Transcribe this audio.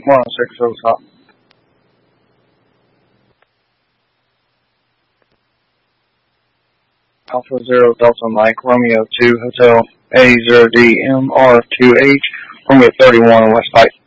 106 Hilltop. Alpha Zero Delta Mike Romeo 2 Hotel A0DMR2H Romeo 31 West Pike.